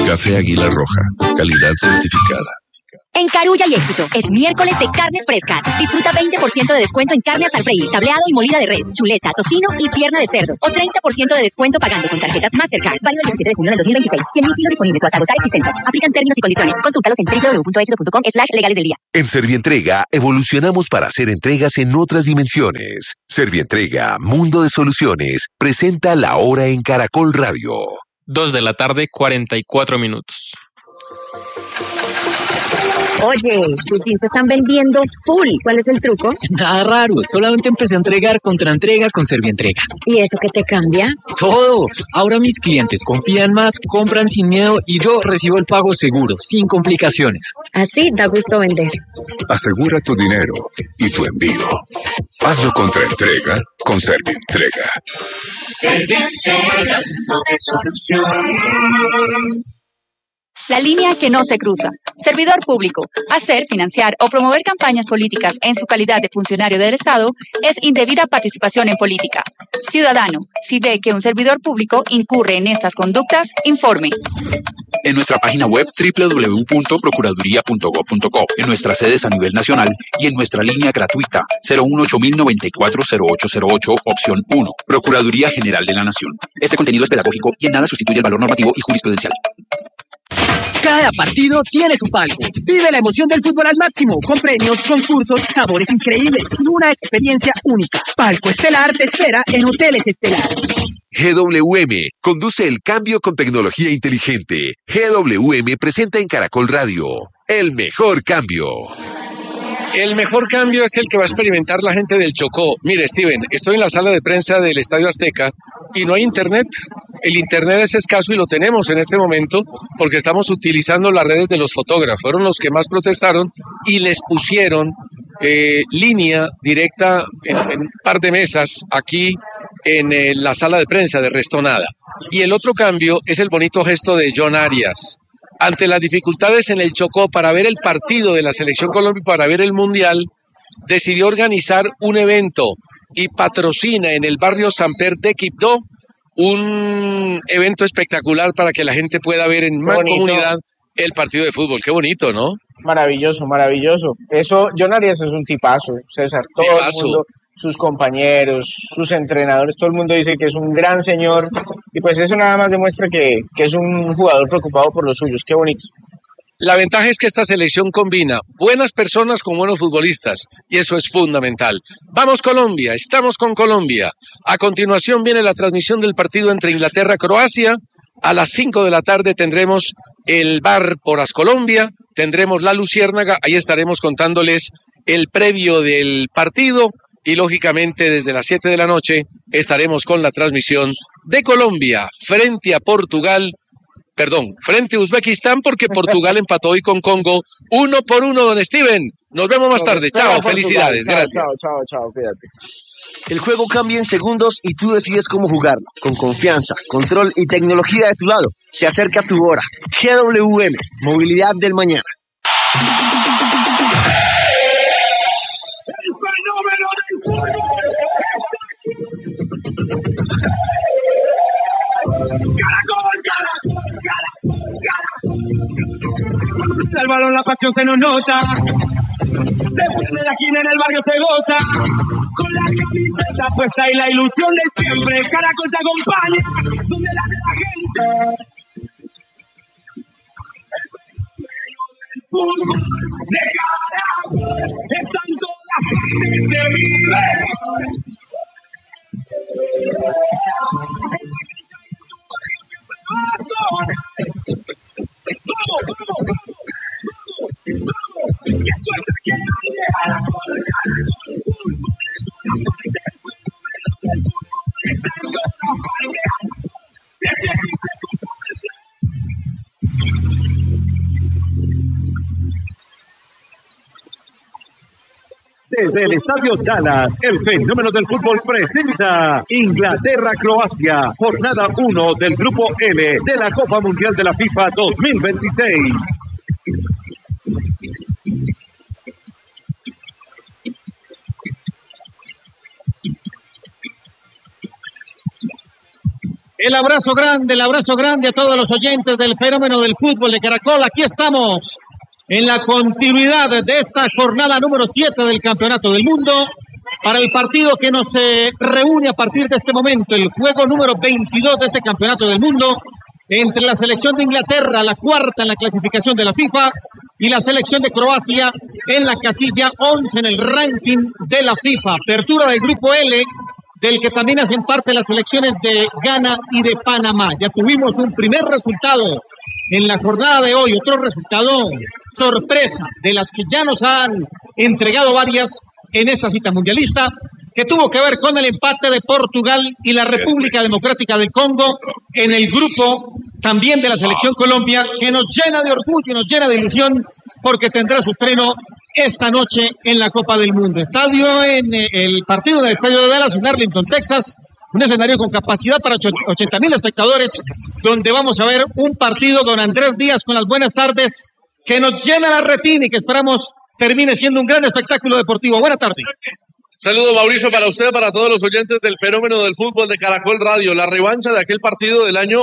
Café Águila Roja, calidad certificada. En Carulla y Éxito, es miércoles de carnes frescas. Disfruta 20% de descuento en carne al freír, tableado y molida de res, chuleta, tocino y pierna de cerdo. O 30% de descuento pagando con tarjetas Mastercard. Válido el 17 de junio del 2026. 100.000 kilos disponibles o hasta agotar existencias. Aplican términos y condiciones. Consúltalos en www.exito.com/legales del día. En Servientrega evolucionamos para hacer entregas en otras dimensiones. Servientrega, Mundo de Soluciones, presenta La Hora en Caracol Radio. 2:44 p.m. Oye, tus jeans se están vendiendo full. ¿Cuál es el truco? Nada raro, solamente empecé a entregar contra entrega con Servientrega. ¿Y eso qué te cambia? Todo. Ahora mis clientes confían más, compran sin miedo y yo recibo el pago seguro, sin complicaciones. Así da gusto vender. Asegura tu dinero y tu envío. Hazlo contra entrega con Servientrega. Servientrega, Mundo de Soluciones. La línea que no se cruza. Servidor público. Hacer, financiar o promover campañas políticas en su calidad de funcionario del Estado es indebida participación en política. Ciudadano, si ve que un servidor público incurre en estas conductas, informe. En nuestra página web www.procuraduría.gov.co, en nuestras sedes a nivel nacional y en nuestra línea gratuita 018-094-0808, opción 1, Procuraduría General de la Nación. Este contenido es pedagógico y en nada sustituye el valor normativo y jurisprudencial. Cada partido tiene su palco. Vive la emoción del fútbol al máximo, con premios, concursos, sabores increíbles y una experiencia única. Palco Estelar te espera en Hoteles Estelar. GWM conduce el cambio con tecnología inteligente. GWM presenta en Caracol Radio el mejor cambio. El mejor cambio es el que va a experimentar la gente del Chocó. Mire, Steven, estoy en la sala de prensa del Estadio Azteca y no hay internet. El internet es escaso y lo tenemos en este momento porque estamos utilizando las redes de los fotógrafos. Fueron los que más protestaron y les pusieron línea directa en un par de mesas aquí en la sala de prensa de Restonada. Y el otro cambio es el bonito gesto de John Arias. Ante las dificultades en el Chocó para ver el partido de la Selección Colombia, para ver el Mundial, decidió organizar un evento y patrocina en el barrio Samper de Quibdó un evento espectacular para que la gente pueda ver en mancomunidad el partido de fútbol. Qué bonito, ¿no? Maravilloso, maravilloso. Eso, John Arias es un tipazo, César. Todo el mundo, sus compañeros, sus entrenadores, todo el mundo dice que es un gran señor y pues eso nada más demuestra que es un jugador preocupado por los suyos. Qué bonito. La ventaja es que esta selección combina buenas personas con buenos futbolistas y eso es fundamental. Vamos Colombia, estamos con Colombia. A continuación viene la transmisión del partido entre Inglaterra-Croacia. A las 5 de la tarde tendremos el bar por Ascolombia, tendremos la Luciérnaga, ahí estaremos contándoles el previo del partido y lógicamente desde las 7 de la noche estaremos con la transmisión de Colombia frente a frente a Uzbekistán porque Portugal empató hoy con Congo 1-1, don Steven. Nos vemos más tarde. Chao, felicidades. Gracias. Chao, cuídate. El juego cambia en segundos y tú decides cómo jugarlo. Con confianza, control y tecnología de tu lado. Se acerca tu hora. GWM, movilidad del mañana. El balón, la pasión se nos nota. Se mueve en la esquina, en el barrio se goza. Con la camiseta puesta y la ilusión de siempre. Caracol te acompaña, donde la de la gente. El fútbol de Caracol está en todas partes, se vive. Desde el Estadio Dallas, el fenómeno del fútbol presenta Inglaterra-Croacia, jornada 1 del Grupo L de la Copa Mundial de la FIFA 2026. El abrazo grande a todos los oyentes del fenómeno del fútbol de Caracol. Aquí estamos en la continuidad de esta jornada número 7 del Campeonato del Mundo para el partido que nos reúne a partir de este momento, el juego número 22 de este Campeonato del Mundo entre la selección de Inglaterra, la cuarta en la clasificación de la FIFA, y la selección de Croacia en la casilla 11 en el ranking de la FIFA. Apertura del grupo L, del que también hacen parte las selecciones de Ghana y de Panamá. Ya tuvimos un primer resultado en la jornada de hoy, otro resultado sorpresa de las que ya nos han entregado varias en esta cita mundialista, que tuvo que ver con el empate de Portugal y la República Democrática del Congo en el grupo también de la selección Colombia, que nos llena de orgullo y nos llena de ilusión porque tendrá su estreno esta noche en la Copa del Mundo. Estadio en el partido del Estadio de Dallas en Arlington, Texas, un escenario con capacidad para 80,000 espectadores, donde vamos a ver un partido con Andrés Díaz con las buenas tardes, que nos llena la retina y que esperamos termine siendo un gran espectáculo deportivo. Buena tarde. Saludos, Mauricio, para usted, para todos los oyentes del fenómeno del fútbol de Caracol Radio. La revancha de aquel partido del año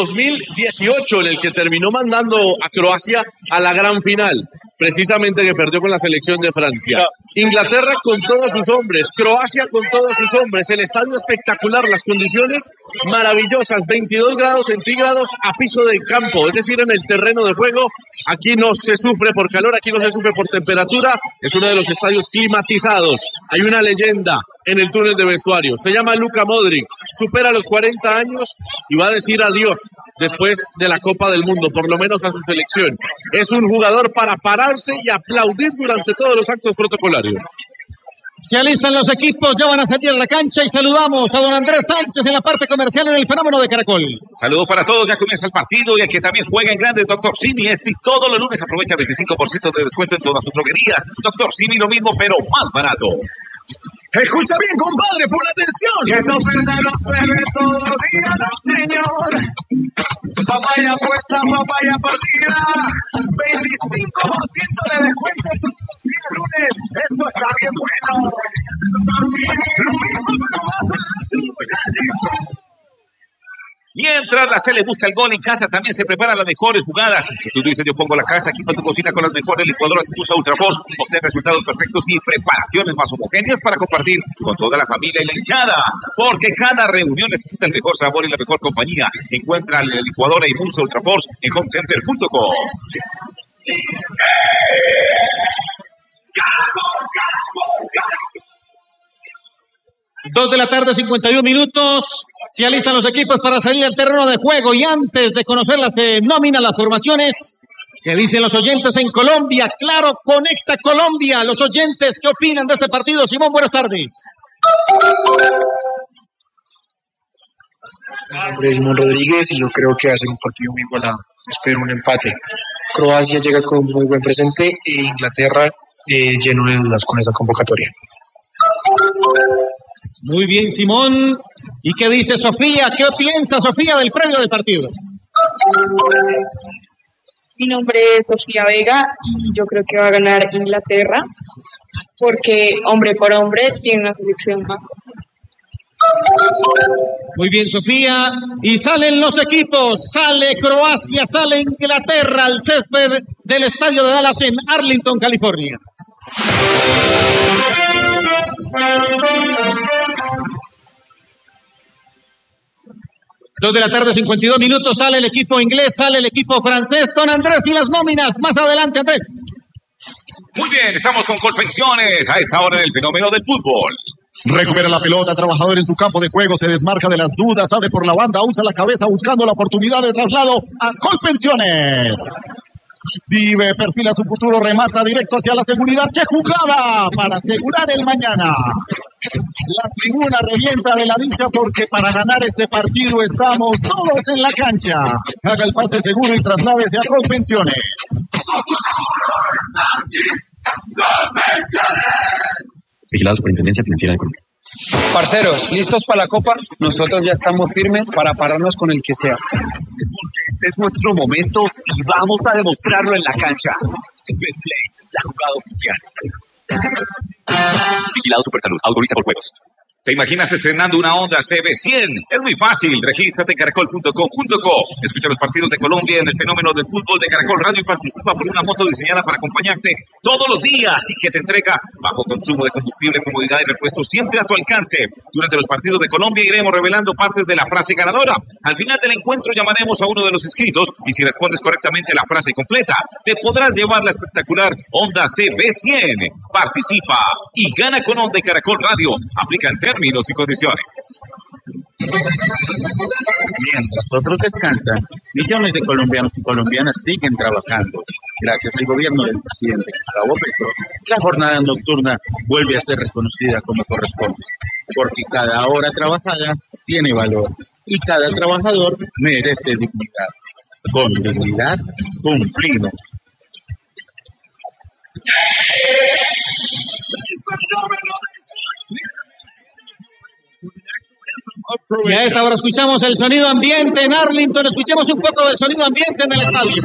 2018, en el que terminó mandando a Croacia a la gran final, precisamente que perdió con la selección de Francia. Inglaterra con todos sus hombres, Croacia con todos sus hombres, el estadio espectacular, las condiciones maravillosas, 22 grados centígrados a piso del campo, es decir, en el terreno de juego. Aquí no se sufre por calor, aquí no se sufre por temperatura. Es uno de los estadios climatizados. Hay una leyenda en el túnel de vestuario. Se llama Luka Modric. Supera los 40 años y va a decir adiós después de la Copa del Mundo, por lo menos a su selección. Es un jugador para pararse y aplaudir durante todos los actos protocolarios. Se alistan los equipos, ya van a salir a la cancha y saludamos a don Andrés Sánchez en la parte comercial en el fenómeno de Caracol. Saludos para todos, ya comienza el partido y el que también juega en grande, Dr. Simi. Todos los lunes aprovecha 25% de descuento en todas sus droguerías. Dr. Simi, lo mismo, pero más barato. Escucha bien, compadre, pon atención. Y esto no se ve todo día, no, señor. Papaya puesta, papaya partida. 25% de descuento en todos los días lunes. Eso está bien bueno. Lo mismo que lo vas a dar tú, muchachos. Mientras la Cele busca el gol en casa, también se preparan las mejores jugadas. Y si tú dices, yo pongo la casa, equipa tu cocina con las mejores licuadoras que usa Ultraforce. Obtén resultados perfectos y preparaciones más homogéneas para compartir con toda la familia y la hinchada. Porque cada reunión necesita el mejor sabor y la mejor compañía. Encuentra la licuadora Impulso Ultraforce en homecenter.com. 2 de la tarde, 51 minutos. Se alistan los equipos para salir al terreno de juego. Y antes de conocer las nóminas, las formaciones que dicen los oyentes en Colombia. Claro, conecta Colombia. Los oyentes, ¿qué opinan de este partido? Simón, buenas tardes. Mi nombre es Simón Rodríguez y yo creo que va a ser un partido muy igualado. Espero un empate. Croacia llega con muy buen presente e Inglaterra lleno de dudas con esa convocatoria. Muy bien, Simón. ¿Y qué dice Sofía? ¿Qué piensa Sofía del previo del partido? Mi nombre es Sofía Vega y yo creo que va a ganar Inglaterra porque hombre por hombre tiene una selección más. Muy bien, Sofía. Y salen los equipos. Sale Croacia, sale Inglaterra al césped del estadio de Dallas en Arlington, California. 2 de la tarde, 52 minutos. Sale el equipo inglés, sale el equipo francés. Con Andrés y las nóminas. Más adelante, Andrés. Muy bien, estamos con Colpensiones a esta hora del fenómeno del fútbol. Recupera la pelota, trabajador en su campo de juego, se desmarca de las dudas, abre por la banda, usa la cabeza buscando la oportunidad de traslado a Colpensiones. Recibe, perfila su futuro, remata directo hacia la seguridad. ¡Qué jugada para asegurar el mañana! La tribuna revienta de la dicha porque para ganar este partido estamos todos en la cancha. Haga el pase seguro y trasládese a Colpensiones. Vigilado Superintendencia Financiera de Colombia. Parceros, ¿listos para la Copa? Nosotros ya estamos firmes para pararnos con el que sea. Porque este es nuestro momento y vamos a demostrarlo en la cancha. Betplay, la jugada oficial. Vigilado Supersalud. Autoriza por juegos. ¿Te imaginas estrenando una Honda CB100? Es muy fácil. Regístrate en caracol.com.co. Escucha los partidos de Colombia en el fenómeno del fútbol de Caracol Radio y participa por una moto diseñada para acompañarte todos los días y que te entrega bajo consumo de combustible, comodidad y repuesto siempre a tu alcance. Durante los partidos de Colombia iremos revelando partes de la frase ganadora. Al final del encuentro llamaremos a uno de los inscritos y si respondes correctamente la frase completa, te podrás llevar la espectacular Honda CB100. Participa y gana con Honda y Caracol Radio. Aplica en términos y condiciones. Mientras otros descansan, millones de colombianos y colombianas siguen trabajando. Gracias al gobierno del presidente Gustavo Petro, la jornada nocturna vuelve a ser reconocida como corresponde, porque cada hora trabajada tiene valor y cada trabajador merece dignidad. Con dignidad cumplimos. Y a esta hora escuchamos el sonido ambiente en Arlington. Escuchemos un poco del sonido ambiente en el estadio.